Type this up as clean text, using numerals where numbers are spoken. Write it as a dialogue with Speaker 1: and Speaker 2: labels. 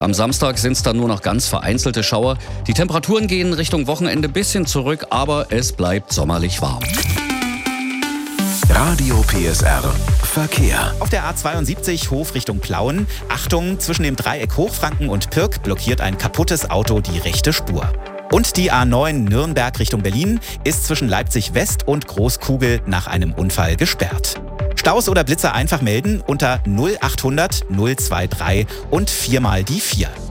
Speaker 1: Am Samstag sind es dann nur noch ganz vereinzelte Schauer. Die Temperaturen gehen Richtung Wochenende ein bisschen zurück, aber es bleibt sommerlich warm.
Speaker 2: Radio PSR Verkehr.
Speaker 3: Auf der A72 Hof Richtung Plauen. Achtung, zwischen dem Dreieck Hochfranken und Pirk blockiert ein kaputtes Auto die rechte Spur. Und die A9 Nürnberg Richtung Berlin ist zwischen Leipzig West und Großkugel nach einem Unfall gesperrt. Staus oder Blitzer einfach melden unter 0800 023 und 4 mal die 4.